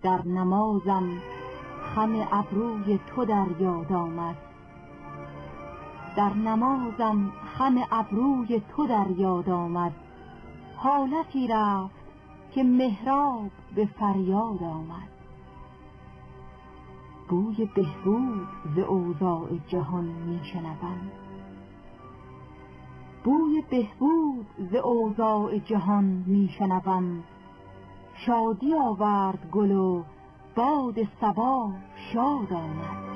در نمازم خم ابروی تو در یاد آمد. در نمازم خم ابروی تو در یاد آمد. حالتی رفت که محراب به فریاد آمد. بوی بهبود ز اوضاع جهان می شنوم. بوی بهبود ز اوضاع جهان می شنوم. شادی آورد گل و باد صبا شاد آمد.